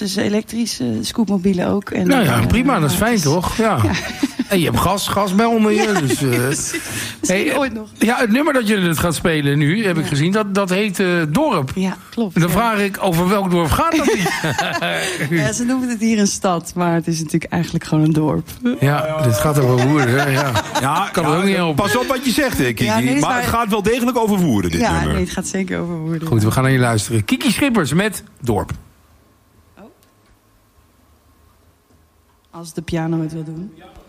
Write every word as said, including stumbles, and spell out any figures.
versus elektrische scootmobielen ook. En, nou ja, uh, prima, dat is fijn dus, toch? Ja. ja. En je hebt gas, gas bij onder je. Ja, dus, uh, misschien hey, ooit nog. Ja, het nummer dat jullie het gaat spelen nu, heb ja. ik gezien, dat, dat heet uh, Dorp. Ja, klopt. En dan ja. vraag ik, over welk dorp gaat dat niet? Ja, ze noemen het hier een stad, maar het is natuurlijk eigenlijk gewoon een dorp. Ja, dit gaat over Woerden. Hè? Ja, ja, kan ja, ook niet helpen. Pas op wat je zegt, hè, Kiki. Ja, nee, maar, maar het gaat wel degelijk over Woerden, dit ja, nummer. Nee, het gaat zeker over Woerden. Goed, we gaan naar je luisteren. Kiki Schippers met Dorp. Oh. Als de piano het wil doen.